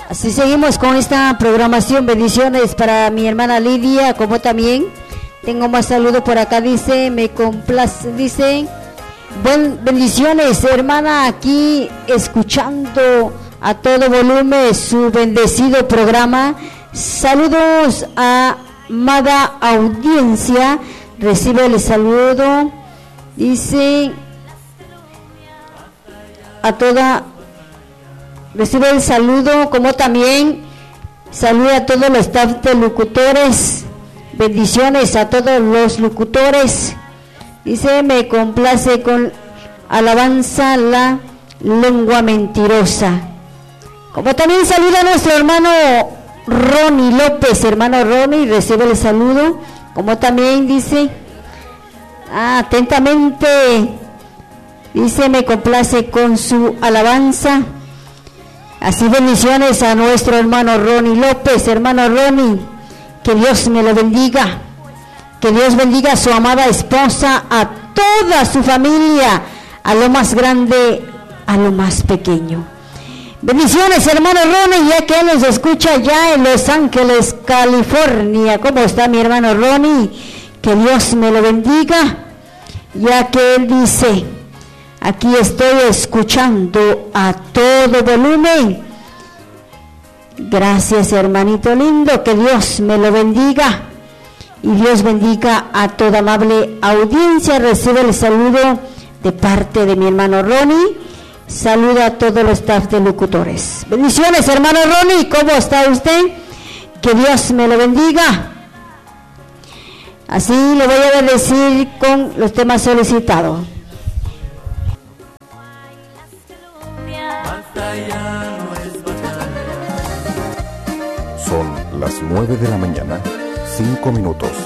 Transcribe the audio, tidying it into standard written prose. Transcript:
Así seguimos con esta programación. Bendiciones para mi hermana Lidia, como también tengo más saludos por acá. Dice, me complace, dice, bendiciones hermana, aquí escuchando a todo volumen su bendecido programa. Saludos a amada audiencia, recibe el saludo, dice, a toda, recibe el saludo, como también saluda a todos los staff de locutores. Bendiciones a todos los locutores. Dice, me complace con alabanza la lengua mentirosa. Como también saluda a nuestro hermano Ronnie López. Hermano Ronnie, recibe el saludo. Como también dice, atentamente, dice, me complace con su alabanza. Así bendiciones a nuestro hermano Ronnie López. Hermano Ronnie, que Dios me lo bendiga. Que Dios bendiga a su amada esposa, a toda su familia, a lo más grande, a lo más pequeño. Bendiciones, hermano Ronnie, ya que él nos escucha ya en Los Ángeles, California. ¿Cómo está mi hermano Ronnie? Que Dios me lo bendiga, ya que él dice, aquí estoy escuchando a todo volumen. Gracias, hermanito lindo, que Dios me lo bendiga. Y Dios bendiga a toda amable audiencia. Recibe el saludo de parte de mi hermano Ronnie. Saluda a todo el staff de locutores. Bendiciones, hermano Ronnie, ¿cómo está usted? Que Dios me lo bendiga. Así le voy a decir con los temas solicitados. Son las 9 de la mañana, 5 minutos.